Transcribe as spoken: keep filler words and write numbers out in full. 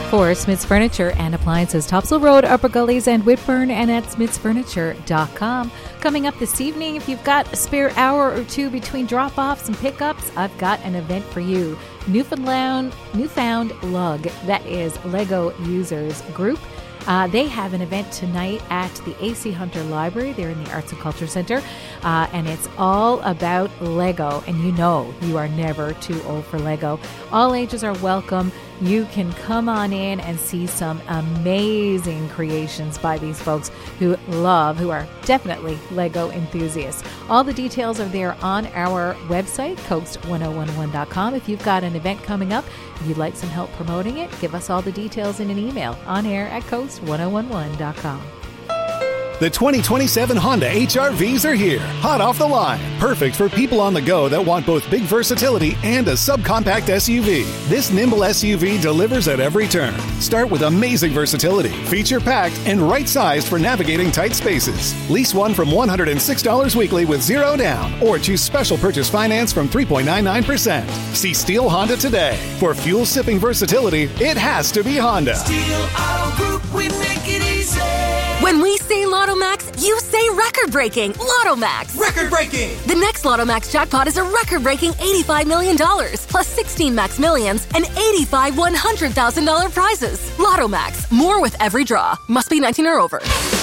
For Smith's Furniture and Appliances, Topsail Road, Upper Gullies, and Whitburn, and at smiths furniture dot com. Coming up this evening, if you've got a spare hour or two between drop-offs and pickups, I've got an event for you. Newfoundland, Newfound Lug, that is Lego Users Group. Uh, they have an event tonight at the A C Hunter Library. They're in the Arts and Culture Center, uh, and it's all about Lego. And you know you are never too old for Lego. All ages are welcome. You can come on in and see some amazing creations by these folks who love, who are definitely Lego enthusiasts. All the details are there on our website, coast ten eleven dot com. If you've got an event coming up, if you'd like some help promoting it, give us all the details in an email on air at coast ten eleven dot com. The twenty twenty-seven Honda H R Vs are here, hot off the line. Perfect for people on the go that want both big versatility and a subcompact S U V. This nimble S U V delivers at every turn. Start with amazing versatility, feature-packed, and right-sized for navigating tight spaces. Lease one from one hundred six dollars weekly with zero down, or choose special purchase finance from three point nine nine percent. See Steel Honda today. For fuel-sipping versatility, it has to be Honda. Steel Auto Group, we make it easy. When we say Lotto Max, you say record-breaking Lotto Max. Record-breaking! The next Lotto Max jackpot is a record-breaking eighty-five million dollars, plus sixteen Max Millions and eighty-five one hundred thousand dollars prizes. Lotto Max, more with every draw. Must be nineteen or over.